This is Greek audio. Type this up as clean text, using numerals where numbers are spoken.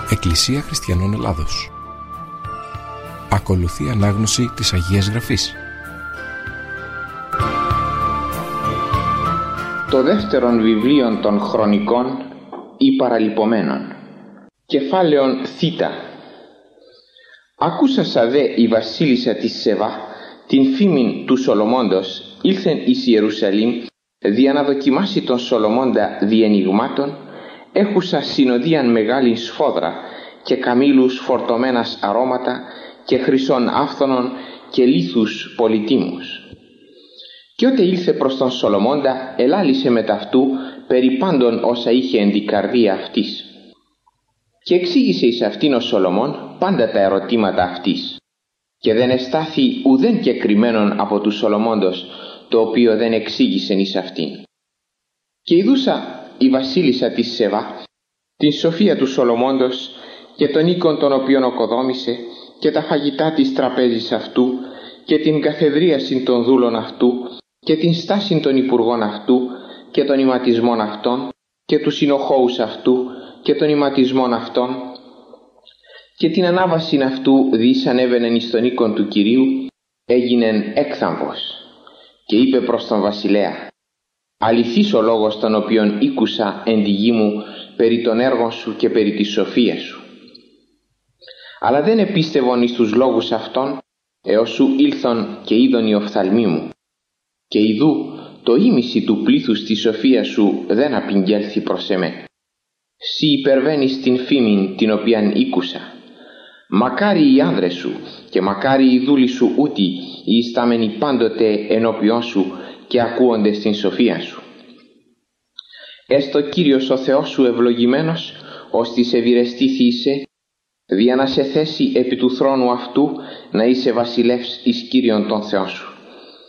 Εκκλησία Χριστιανών Ελλάδος. Ακολουθεί ανάγνωση της Αγίας Γραφής. Το δεύτερον βιβλίον των Χρονικών ή Παραλυπωμένων. Κεφάλαιον Θ. Ακούσασα δε η βασίλισσα της Σεβά την φήμην του Σολομώντος ήλθεν εις Ιερουσαλήμ δια να δοκιμάσει τον Σολομώντα διενιγμάτων, έχουσα συνοδίαν μεγάλην σφόδρα και καμήλους φορτωμένας αρώματα και χρυσών άφθονων και λίθους πολυτίμους. Και ότε ήλθε προς τον Σολομώντα, ελάλησε με ταυτού περί πάντων όσα είχε εν την καρδία αυτής. Και εξήγησε εις αυτήν ο Σολομών πάντα τα ερωτήματα αυτής. Και δεν εστάθη ουδέν κεκριμένον από του Σολομώντος, το οποίο δεν εξήγησεν εις αυτήν. Και ειδούσα η βασίλισσα της Σεβά την σοφία του Σολομώντος και τον οίκον τον οποίον οκοδόμησε και τα φαγητά της τραπέζης αυτού και την καθεδρίαση των δούλων αυτού και την στάση των υπουργών αυτού και των ηματισμών αυτών και τους συνοχώους αυτού και των ηματισμών αυτών και την ανάβαση αυτού δις ανέβαινεν εις τον οίκον του Κυρίου, έγινεν έκθαμβος και είπε προς τον βασιλέα: αληθής ο λόγος τον οποίον ήκουσα εν τη γη μου περί των έργων σου και περί της σοφίας σου. Αλλά δεν επίστευον εις τους λόγους αυτών έως σου ήλθον και είδον οι οφθαλμοί μου. Και ιδού το ήμιση του πλήθους της σοφίας σου δεν απηγγέλθη προς εμέ. Συ υπερβαίνεις την φήμην την οποίαν ήκουσα. Μακάρι οι άνδρες σου και μακάρι οι δούλοι σου ούτι οι ιστάμενοι πάντοτε ενώπιόν σου και ακούονται στην σοφία σου. Έστω Κύριος ο Θεός σου ευλογημένος, ώστις ευηρεστήθη είσαι, δια να σε θέσει επί του θρόνου αυτού να είσαι βασιλεύς εις Κύριον τον Θεό σου.